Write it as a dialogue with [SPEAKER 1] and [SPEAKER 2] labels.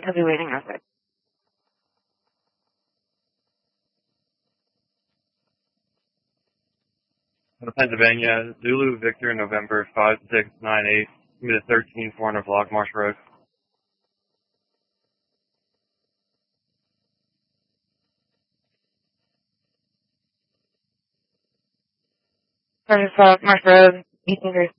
[SPEAKER 1] He'll be waiting outside.
[SPEAKER 2] Pennsylvania, Zulu Victor, November 5698, committed 13, 400 Block Marsh Road.
[SPEAKER 1] Marsh Road, Eastern Greece.